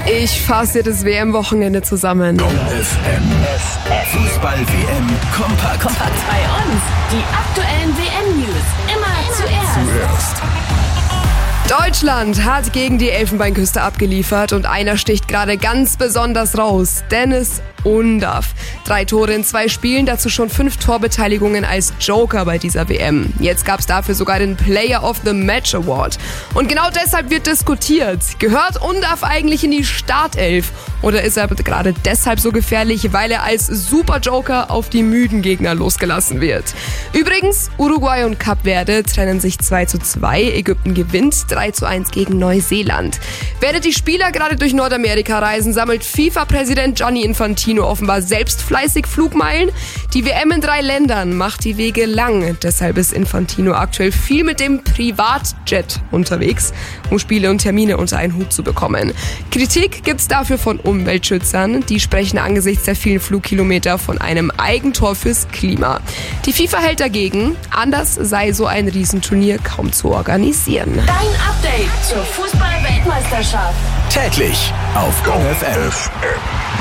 Ich fasse das WM-Wochenende zusammen. Go FM. Fußball-WM kompakt. Bei uns. Die aktuellen WM-News. Immer zuerst. Deutschland hat gegen die Elfenbeinküste abgeliefert und einer sticht gerade ganz besonders raus. Dennis Undav. 3 Tore in 2 Spielen, dazu schon 5 Torbeteiligungen als Joker bei dieser WM. Jetzt gab es dafür sogar den Player of the Match Award. Und genau deshalb wird diskutiert. Gehört Undav eigentlich in die Startelf? Oder ist er gerade deshalb so gefährlich, weil er als Super-Joker auf die müden Gegner losgelassen wird? Übrigens, Uruguay und Kap Verde trennen sich 2:2. Ägypten gewinnt 3:1 gegen Neuseeland. Während die Spieler gerade durch Nordamerika reisen, sammelt FIFA-Präsident Gianni Infantino offenbar selbst fleißig Flugmeilen. Die WM in 3 Ländern macht die Wege lang. Deshalb ist Infantino aktuell viel mit dem Privatjet unterwegs, um Spiele und Termine unter einen Hut zu bekommen. Kritik gibt's dafür von Umweltschützern. Die sprechen angesichts der vielen Flugkilometer von einem Eigentor fürs Klima. Die FIFA hält dagegen, anders sei so ein Riesenturnier kaum zu organisieren. Dein Update zur Fußball-Weltmeisterschaft. Täglich auf Go FM.